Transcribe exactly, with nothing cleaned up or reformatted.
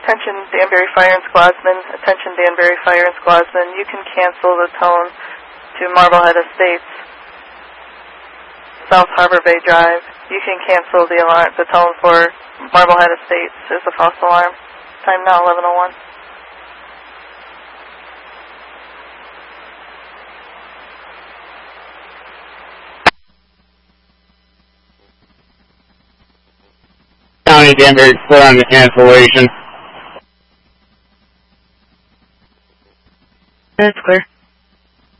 Attention Danbury Fire and Squadsman, attention Danbury Fire and Squadsman, you can cancel the tone to Marblehead Estates, South Harbor Bay Drive. You can cancel the alarm, the tone for Marblehead Estates is a false alarm. Time now, eleven oh one. County Danbury clear on the cancellation. That's clear.